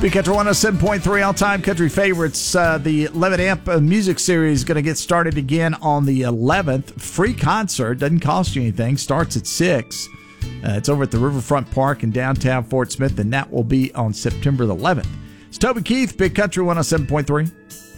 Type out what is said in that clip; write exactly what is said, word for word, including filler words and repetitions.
Big Country one oh seven point three, all-time country favorites. Uh, the eleven amp uh, music series is going to get started again on the eleventh. Free concert, doesn't cost you anything, starts at six. Uh, it's over at the Riverfront Park in downtown Fort Smith, and that will be on September the eleventh. It's Toby Keith, Big Country one oh seven point three.